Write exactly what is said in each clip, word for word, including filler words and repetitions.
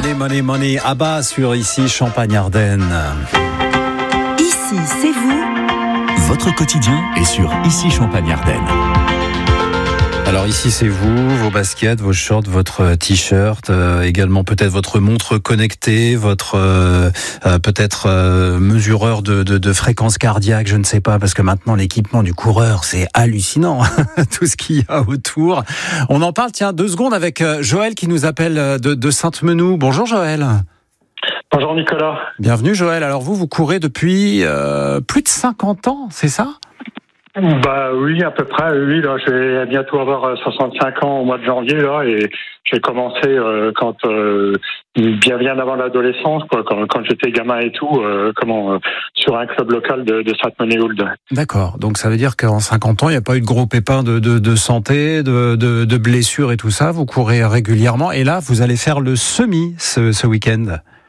Money, money, money. Abba sur Ici Champagne-Ardenne. Ici, c'est vous. Votre quotidien est sur Ici Champagne-Ardenne. Alors ici c'est vous, vos baskets, vos shorts, votre t-shirt, euh, également peut-être votre montre connectée, votre euh, euh, peut-être euh, mesureur de, de, de fréquence cardiaque, je ne sais pas, parce que maintenant l'équipement du coureur c'est hallucinant, tout ce qu'il y a autour. On en parle, tiens, deux secondes avec Joël qui nous appelle de, de Sainte-Menou. Bonjour Joël. Bonjour Nicolas. Bienvenue Joël. Alors vous, vous courez depuis euh, plus de cinquante ans, c'est ça ? Bah oui, à peu près. Oui, là, je vais bientôt avoir soixante-cinq ans au mois de janvier là, et j'ai commencé euh, quand euh, bien bien avant l'adolescence, quoi, quand, quand j'étais gamin et tout, euh, comment euh, sur un club local de, de Sainte-Menehould. D'accord. Donc ça veut dire qu'en cinquante ans, il n'y a pas eu de gros pépins de, de, de santé, de, de, de blessures et tout ça. Vous courez régulièrement, et là, vous allez faire le semi ce, ce week-end.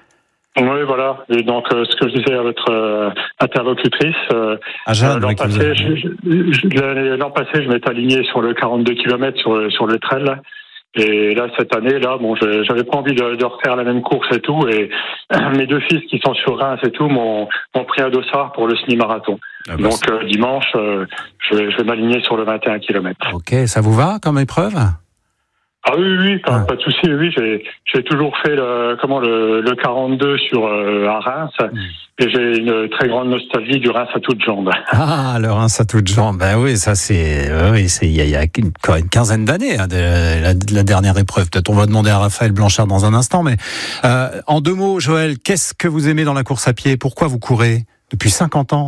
Oui, voilà. Et donc, euh, ce que je disais à votre euh, interlocutrice, euh, à Jeanne, euh, l'an, oui, passé, je, je, je, l'an passé, je m'étais aligné sur le quarante-deux kilomètres sur, sur le trail. Et là, cette année, là, bon, je, j'avais pas envie de, de refaire la même course et tout. Et mes deux fils qui sont sur Reims et tout m'ont, m'ont pris un dossard pour le semi-marathon. Ah bah donc, euh, dimanche, euh, je, vais, je vais m'aligner sur le vingt et un kilomètres. Ok, ça vous va comme épreuve ? Ah oui, oui, pas, ah. pas de souci. Oui, j'ai, j'ai toujours fait le, comment le, le quarante-deux sur euh, à Reims, mmh. et j'ai une très grande nostalgie du Reims à toutes jambes. Ah, le Reims à toutes jambes. Ben oui, ça c'est, oui, c'est il y a, il y a une, une quinzaine d'années hein, de, la, de la dernière épreuve. Peut-être on va demander à Raphaël Blanchard dans un instant, mais euh, en deux mots, Joël, qu'est-ce que vous aimez dans la course à pied ? Pourquoi vous courez depuis cinquante ans ?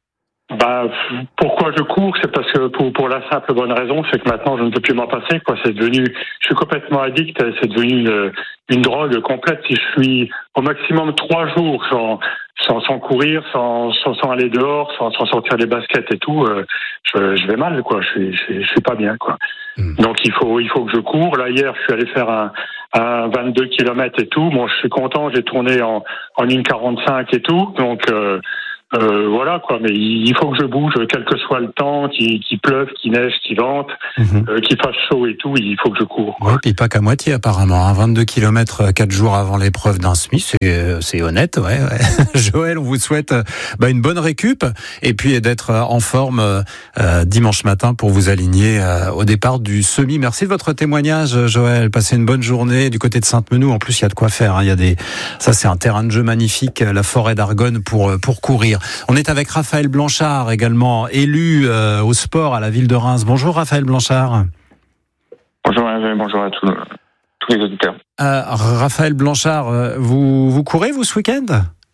Bah, pourquoi je cours, c'est parce que pour pour la simple bonne raison, c'est que maintenant je ne peux plus m'en passer, quoi. C'est devenu, je suis complètement addict, c'est devenu une une drogue complète. Si je suis au maximum trois jours sans sans, sans courir, sans, sans sans aller dehors, sans sans sortir les baskets et tout, euh, je je vais mal, quoi. Je suis je, je suis pas bien, quoi. Mmh. Donc il faut il faut que je cours. Là hier, je suis allé faire un un vingt-deux kilomètres et tout. Bon, je suis content, j'ai tourné en en une quarante-cinq et tout, donc. Euh, Euh, voilà quoi, mais il faut que je bouge, quel que soit le temps, qu'il, qu'il pleuve, qu'il neige, qu'il vente, mmh. euh, qu'il fasse chaud et tout, il faut que je cours. Oui, puis pas qu'à moitié apparemment, hein. vingt-deux kilomètres quatre jours avant l'épreuve d'un semi, c'est, c'est honnête, ouais, ouais. Joël, on vous souhaite bah, une bonne récup et puis d'être en forme euh, dimanche matin pour vous aligner euh, au départ du semi. Merci de votre témoignage, Joël. Passez une bonne journée du côté de Sainte-Menou. En plus, il y a de quoi faire. Hein. Il y a des, ça c'est un terrain de jeu magnifique, la forêt d'Argonne pour pour courir. On est avec Raphaël Blanchard, également élu euh, au sport à la ville de Reims. Bonjour Raphaël Blanchard. Bonjour Hervé, bonjour à tous, tous les auditeurs. Euh, Raphaël Blanchard, vous, vous courez vous ce week-end ?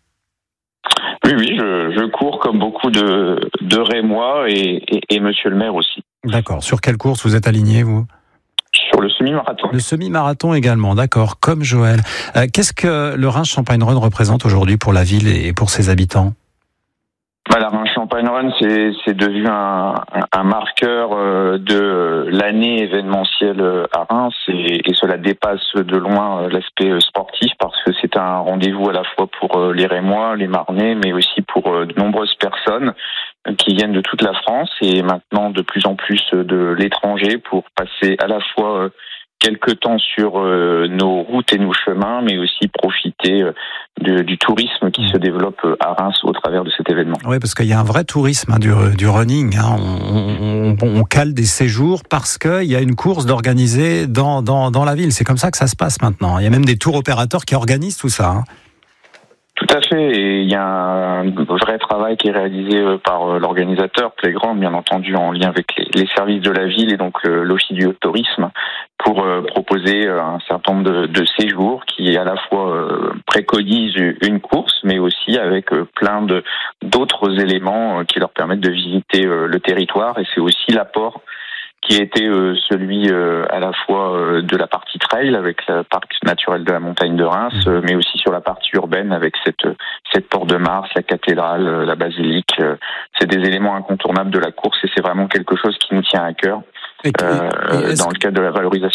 Oui, oui, je, je cours comme beaucoup de, de Rémois et, et, et monsieur le maire aussi. D'accord. Sur quelle course vous êtes aligné, vous ? Sur le semi-marathon. Le semi-marathon également, d'accord, comme Joël. Euh, qu'est-ce que le Reims Champagne Run représente aujourd'hui pour la ville et pour ses habitants ? Bah, la Reims Champagne Run, c'est, c'est devenu un, un marqueur de l'année événementielle à Reims et, et cela dépasse de loin l'aspect sportif parce que c'est un rendez-vous à la fois pour les Rémois, les Marnais, mais aussi pour de nombreuses personnes qui viennent de toute la France et maintenant de plus en plus de l'étranger pour passer à la fois quelques temps sur euh, nos routes et nos chemins, mais aussi profiter euh, de, du tourisme qui se développe à Reims au travers de cet événement. Oui, parce qu'il y a un vrai tourisme hein, du, du running. Hein. On, on, on cale des séjours parce qu'il y a une course d'organiser dans, dans, dans la ville. C'est comme ça que ça se passe maintenant. Il y a même des tours opérateurs qui organisent tout ça. Hein. Tout à fait, et il y a un vrai travail qui est réalisé par l'organisateur Playground, bien entendu en lien avec les, les services de la ville et donc le, l'Office du tourisme pour euh, proposer un certain nombre de, de séjours qui à la fois euh, préconisent une course, mais aussi avec euh, plein de d'autres éléments euh, qui leur permettent de visiter euh, le territoire, et c'est aussi l'apport qui était euh, celui euh, à la fois euh, de la partie trail avec le parc naturel de la montagne de Reims, euh, mais aussi sur la partie urbaine avec cette cette porte de Mars, la cathédrale, euh, la basilique. Euh, c'est des éléments incontournables de la course et c'est vraiment quelque chose qui nous tient à cœur euh, dans le cadre de la valorisation.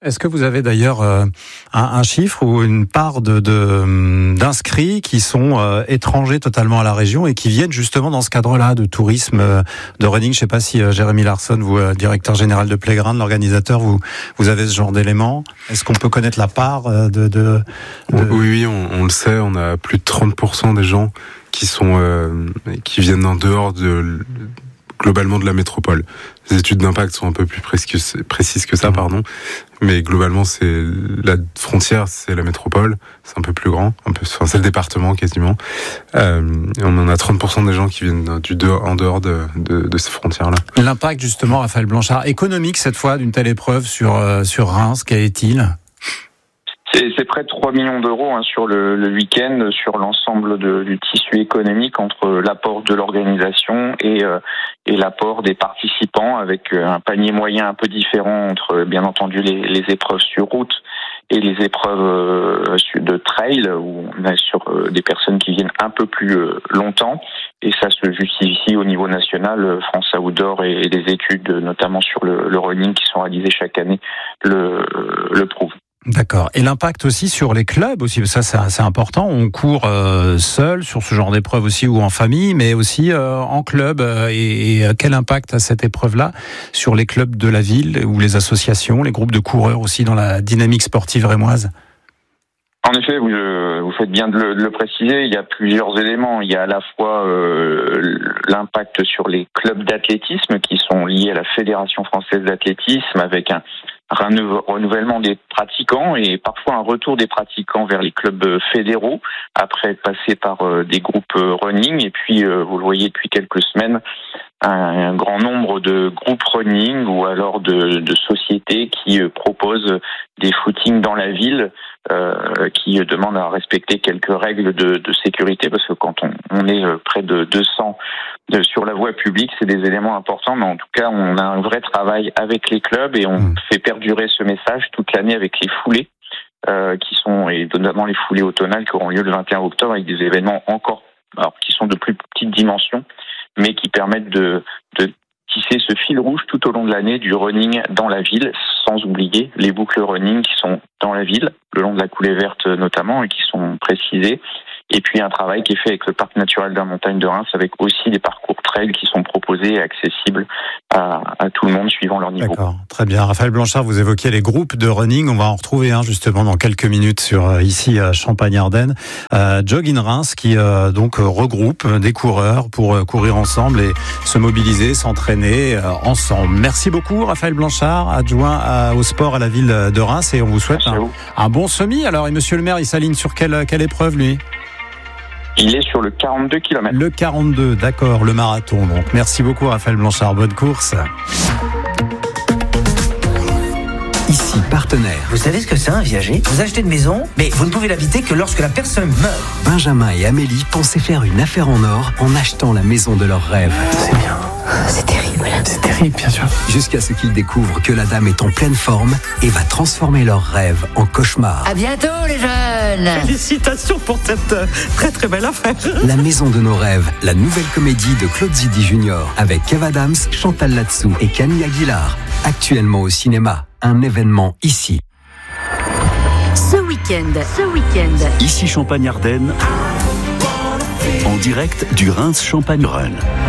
Est-ce que vous avez d'ailleurs euh, un, un chiffre ou une part de, de d'inscrits qui sont euh, étrangers totalement à la région et qui viennent justement dans ce cadre-là de tourisme, euh, de running? Je ne sais pas si euh, Jérémy Larsson, vous, euh, directeur général de Playground, l'organisateur, vous vous avez ce genre d'éléments. Est-ce qu'on peut connaître la part euh, de, de, de... Oui, oui, on, on le sait. On a plus de trente pour cent des gens qui sont euh, qui viennent en dehors de globalement de la métropole. Les études d'impact sont un peu plus précises, précises que ça, pardon. Mais globalement, c'est la frontière, c'est la métropole. C'est un peu plus grand, un peu, enfin, c'est le département quasiment. Euh, et on en a trente pour cent des gens qui viennent du dehors, en dehors de, de, de ces frontières-là. L'impact justement, Raphaël Blanchard, économique cette fois d'une telle épreuve sur euh, sur Reims, quel est-il? C'est, c'est près de trois millions d'euros hein, sur le, le week-end, sur l'ensemble de, du tissu économique entre l'apport de l'organisation et, euh, et l'apport des participants, avec un panier moyen un peu différent entre, bien entendu, les, les épreuves sur route et les épreuves euh, de trail, où on a sur euh, des personnes qui viennent un peu plus euh, longtemps. Et ça se justifie au niveau national. France Outdoor et, et des études, notamment sur le, le running, qui sont réalisées chaque année, le, le prouvent. D'accord. Et l'impact aussi sur les clubs aussi, ça c'est assez important. On court euh, seul sur ce genre d'épreuve aussi ou en famille, mais aussi euh, en club. Et, et quel impact a cette épreuve-là sur les clubs de la ville ou les associations, les groupes de coureurs aussi dans la dynamique sportive rémoise? En effet, vous, vous faites bien de le, de le préciser, il y a plusieurs éléments. Il y a à la fois euh, l'impact sur les clubs d'athlétisme qui sont liés à la Fédération française d'athlétisme, avec un renouvellement des pratiquants et parfois un retour des pratiquants vers les clubs fédéraux après être passés par des groupes running. Et puis, vous le voyez depuis quelques semaines, un grand nombre de groupes running ou alors de, de sociétés qui proposent des footings dans la ville, euh, qui demandent à respecter quelques règles de, de sécurité, parce que quand on, on est près de deux cents de, sur la voie publique, c'est des éléments importants, mais en tout cas, on a un vrai travail avec les clubs et on mmh. fait perdurer ce message toute l'année avec les foulées, euh, qui sont, et notamment les foulées automnales qui auront lieu le vingt et un octobre, avec des événements encore, alors, qui sont de plus petite dimension, mais qui permettent de, de tisser ce fil rouge tout au long de l'année du running dans la ville, sans oublier les boucles running qui sont dans la ville, le long de la coulée verte notamment, et qui sont précisées. Et puis un travail qui est fait avec le Parc naturel de la montagne de Reims, avec aussi des parcours trail qui sont proposés et accessibles à, à tout le monde suivant leur niveau. D'accord, très bien. Raphaël Blanchard, vous évoquiez les groupes de running. On va en retrouver un justement dans quelques minutes sur euh, ici à Champagne-Ardenne. Euh, Jog in Reims qui euh, donc regroupe des coureurs pour euh, courir ensemble et se mobiliser, s'entraîner euh, ensemble. Merci beaucoup Raphaël Blanchard, adjoint à, au sport à la ville de Reims, et on vous souhaite un, un bon semi. Alors, et Monsieur le maire, il s'aligne sur quelle, quelle épreuve lui ? Il est sur le quarante-deux kilomètres. Le quarante-deux, d'accord, le marathon. Donc, merci beaucoup Raphaël Blanchard, bonne course. Ici, partenaire. Vous savez ce que c'est un viager ? Vous achetez une maison, mais vous ne pouvez l'habiter que lorsque la personne meurt. Benjamin et Amélie pensaient faire une affaire en or en achetant la maison de leurs rêves. C'est bien. C'est terrible. C'est terrible, bien sûr. Jusqu'à ce qu'ils découvrent que la dame est en pleine forme et va transformer leurs rêves en cauchemar. À bientôt les jeunes. Félicitations pour cette très très belle affaire. La maison de nos rêves, la nouvelle comédie de Claude Zidi Junior avec Kev Adams, Chantal Latsou et Camille Aguilar. Actuellement au cinéma, un événement ici. Ce week-end, ce week-end. Ici Champagne-Ardenne, en direct du Reims Champagne Run.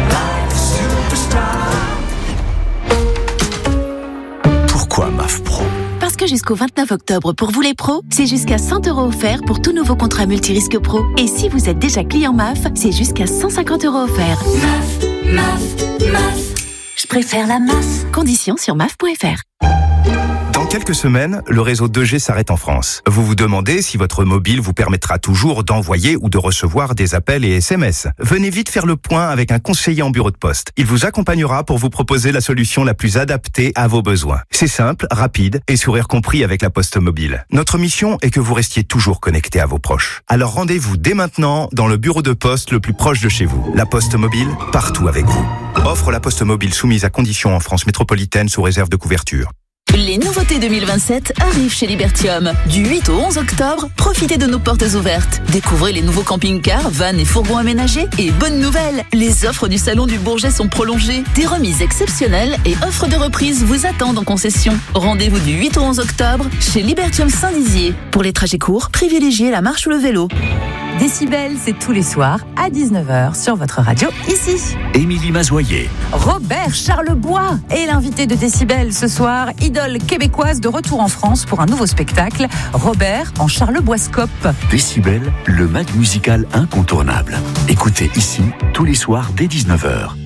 Pourquoi M A F Pro ? Parce que jusqu'au vingt-neuf octobre, pour vous les pros, c'est jusqu'à cent euros offerts pour tout nouveau contrat multirisque pro. Et si vous êtes déjà client M A F, c'est jusqu'à cent cinquante euros offerts. M A F, M A F, M A F. Je préfère la masse. Conditions sur M A F point F R. Dans quelques semaines, le réseau deux G s'arrête en France. Vous vous demandez si votre mobile vous permettra toujours d'envoyer ou de recevoir des appels et S M S. Venez vite faire le point avec un conseiller en bureau de poste. Il vous accompagnera pour vous proposer la solution la plus adaptée à vos besoins. C'est simple, rapide et sourire compris avec la Poste Mobile. Notre mission est que vous restiez toujours connecté à vos proches. Alors rendez-vous dès maintenant dans le bureau de poste le plus proche de chez vous. La Poste Mobile, partout avec vous. Offre la Poste Mobile soumise à conditions en France métropolitaine sous réserve de couverture. Les nouveautés deux mille vingt-sept arrivent chez Libertium. Du huit au onze octobre, profitez de nos portes ouvertes. Découvrez les nouveaux camping-cars, vannes et fourgons aménagés. Et bonne nouvelle, les offres du Salon du Bourget sont prolongées. Des remises exceptionnelles et offres de reprise vous attendent en concession. Rendez-vous du huit au onze octobre chez Libertium Saint-Dizier. Pour les trajets courts, privilégiez la marche ou le vélo. Décibel, c'est tous les soirs à dix-neuf heures sur votre radio ici. Émilie Mazoyer. Robert Charlebois est l'invité de Décibel ce soir, idole québécoise de retour en France pour un nouveau spectacle. Robert en Charleboiscope. Décibel, le mag musical incontournable. Écoutez ici tous les soirs dès dix-neuf heures.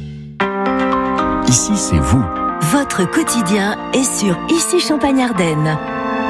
Ici, c'est vous. Votre quotidien est sur Ici Champagne-Ardenne.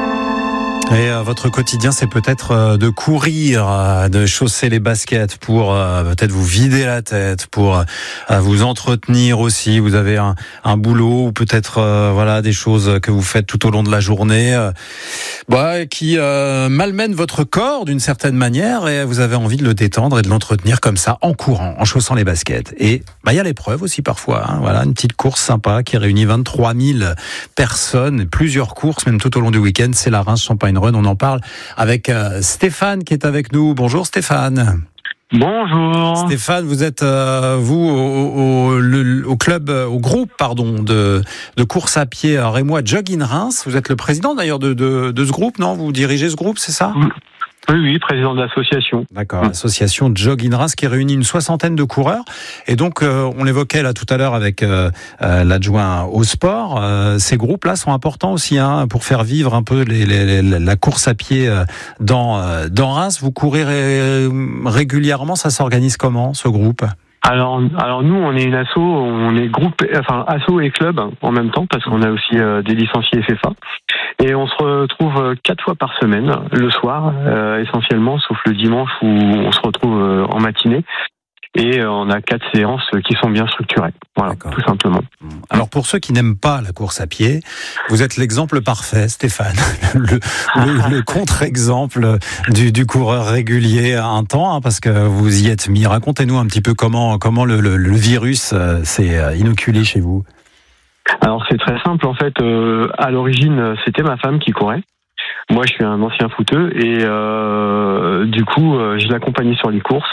Et euh, votre quotidien, c'est peut-être euh, de courir, euh, de chausser les baskets pour euh, peut-être vous vider la tête, pour euh, vous entretenir aussi. Vous avez un, un boulot ou peut-être euh, voilà des choses que vous faites tout au long de la journée, euh, bah, qui euh, malmènent votre corps d'une certaine manière, et vous avez envie de le détendre et de l'entretenir comme ça en courant, en chaussant les baskets. Et bah il y a l'épreuve aussi parfois. Hein, voilà, une petite course sympa qui réunit vingt-trois mille personnes, plusieurs courses même tout au long du week-end. C'est la Reims Champagne Run. On en parle avec euh, Stéphane qui est avec nous. Bonjour Stéphane. Bonjour. Stéphane, vous êtes euh, vous au, au, le, au club, au groupe pardon de, de course à pied Rémois Jog in Reims. Vous êtes le président d'ailleurs de, de, de ce groupe, non ? Vous dirigez ce groupe, c'est ça ? Oui, oui, président de l'association. D'accord, l'association Jog in Reims qui réunit une soixantaine de coureurs. Et donc, euh, on l'évoquait là tout à l'heure avec euh, euh, l'adjoint au sport. Euh, ces groupes-là sont importants aussi hein, pour faire vivre un peu les, les, les, la course à pied euh, dans, euh, dans Reims. Vous courez ré- régulièrement, ça s'organise comment, ce groupe ? Alors, alors nous, on est une asso, on est groupe, enfin asso et club en même temps parce qu'on a aussi euh, des licenciés F F A et on se retrouve quatre fois par semaine le soir euh, essentiellement, sauf le dimanche où on se retrouve euh, en matinée. Et on a quatre séances qui sont bien structurées. Voilà, D'accord. Tout simplement. Alors pour ceux qui n'aiment pas la course à pied, vous êtes l'exemple parfait, Stéphane. Le, le, le contre-exemple du, du coureur régulier à un temps, hein, parce que vous y êtes mis. Racontez-nous un petit peu comment, comment le, le, le virus euh, s'est inoculé chez vous. Alors c'est très simple en fait. Euh, à l'origine, c'était ma femme qui courait. Moi, je suis un ancien footeux et euh, du coup, euh, je l'accompagnais sur les courses.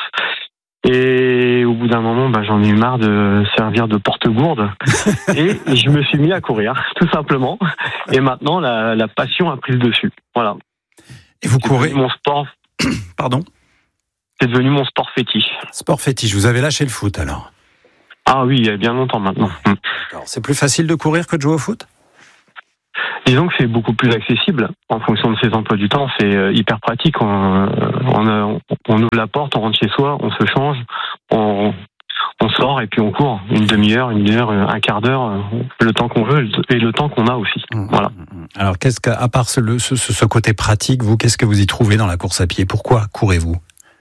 Et au bout d'un moment, bah, j'en ai eu marre de servir de porte-gourde et je me suis mis à courir, tout simplement. Et maintenant, la, la passion a pris le dessus. Voilà. Et vous courez ? Mon sport. Pardon ? C'est devenu mon sport fétiche. Sport fétiche. Vous avez lâché le foot alors ? Ah oui, il y a bien longtemps maintenant. Alors, c'est plus facile de courir que de jouer au foot ? Disons que c'est beaucoup plus accessible en fonction de ses emplois du temps. C'est hyper pratique. On, on, on ouvre la porte, on rentre chez soi, on se change, on, on sort et puis on court. Une demi-heure, une heure, un quart d'heure, le temps qu'on veut et le temps qu'on a aussi. Mmh, voilà. Alors, qu'est-ce qu'à part ce, ce, ce côté pratique, vous, qu'est-ce que vous y trouvez dans la course à pied ? Pourquoi courez-vous ?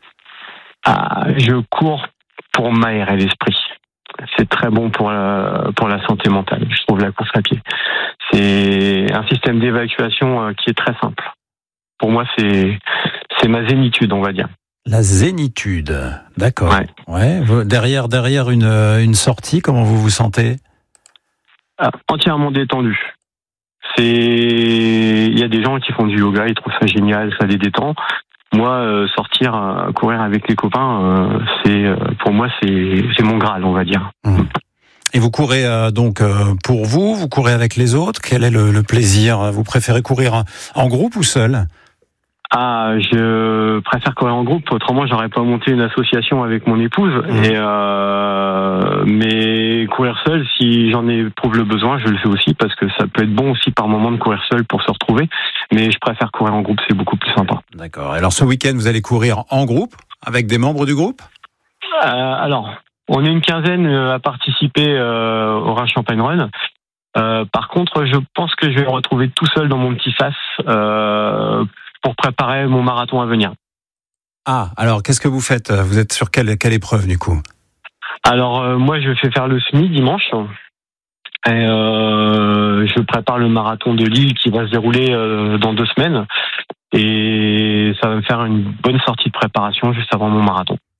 Ah, je cours pour m'aérer l'esprit. C'est très bon pour la, pour la santé mentale, je trouve, la course à pied. C'est un système d'évacuation qui est très simple. Pour moi, c'est, c'est ma zénitude, on va dire. La zénitude, d'accord. Ouais. Ouais. Derrière, derrière une, une sortie, comment vous vous sentez ? ah, Entièrement détendu. C'est, il y a des gens qui font du yoga, ils trouvent ça génial, ça les détend. Moi, euh, sortir, euh, courir avec les copains, euh, c'est, euh, pour moi, c'est, c'est mon Graal, on va dire. Mmh. Et vous courez euh, donc euh, pour vous, vous courez avec les autres. Quel est le, le plaisir ? Vous préférez courir en groupe ou seul ? Ah, je préfère courir en groupe. Autrement, j'aurais pas monté une association avec mon épouse. Mmh. Et euh, mais courir seul, si j'en éprouve le besoin, je le fais aussi parce que ça peut être bon aussi par moment de courir seul pour se retrouver. Mais je préfère courir en groupe, c'est beaucoup plus sympa. D'accord. Alors ce week-end, vous allez courir en groupe avec des membres du groupe ? euh, Alors, on est une quinzaine à participer euh, au Reims Champagne Run. Euh, par contre, je pense que je vais me retrouver tout seul dans mon petit sas euh, pour préparer mon marathon à venir. Ah, alors qu'est-ce que vous faites ? Vous êtes sur quelle, quelle épreuve du coup ? Alors euh, moi, je vais faire le S M I dimanche. Et euh, je prépare le marathon de Lille qui va se dérouler euh, dans deux semaines. Et ça va me faire une bonne sortie de préparation juste avant mon marathon.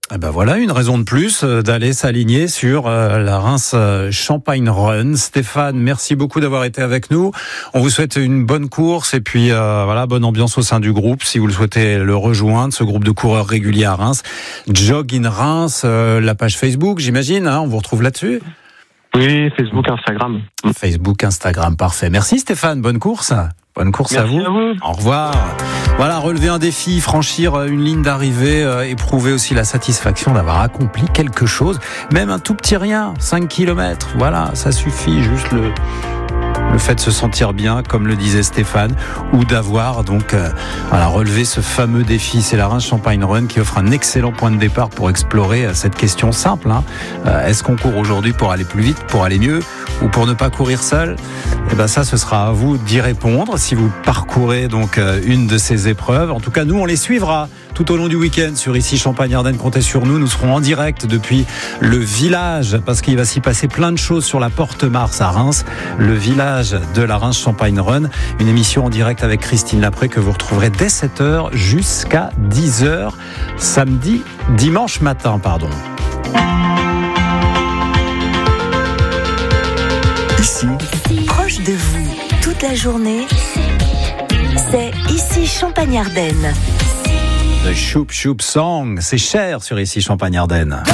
Eh ben voilà, une raison de plus d'aller s'aligner sur la Reims Champagne Run. Stéphane, merci beaucoup d'avoir été avec nous. On vous souhaite une bonne course et puis euh, voilà, bonne ambiance au sein du groupe. Si vous le souhaitez le rejoindre, ce groupe de coureurs réguliers à Reims, Jog in Reims, euh, la page Facebook, j'imagine, hein, on vous retrouve là-dessus. Oui, Facebook, Instagram. Facebook, Instagram, parfait. Merci Stéphane, bonne course. Bonne course Merci à vous. à vous. Au revoir. Voilà, relever un défi, franchir une ligne d'arrivée, euh, éprouver aussi la satisfaction d'avoir accompli quelque chose, même un tout petit rien, cinq kilomètres. Voilà, ça suffit, juste le le fait de se sentir bien, comme le disait Stéphane, ou d'avoir donc euh, voilà, relevé ce fameux défi. C'est la Reims Champagne Run qui offre un excellent point de départ pour explorer euh, cette question simple. Hein. Euh, est-ce qu'on court aujourd'hui pour aller plus vite, pour aller mieux, ou pour ne pas courir seul ? Eh ben ça, ce sera à vous d'y répondre si vous parcourez donc euh, une de ces épreuves. En tout cas, nous, on les suivra tout au long du week-end sur Ici Champagne-Ardenne. Comptez sur nous. Nous serons en direct depuis le village, parce qu'il va s'y passer plein de choses sur la Porte Mars à Reims, le village de la Reims Champagne Run. Une émission en direct avec Christine Lapré que vous retrouverez dès sept heures jusqu'à dix heures samedi, dimanche matin, pardon. Ici, proche de vous, toute la journée, c'est Ici Champagne-Ardenne. The Choup Choup Song, c'est cher sur Ici Champagne-Ardenne.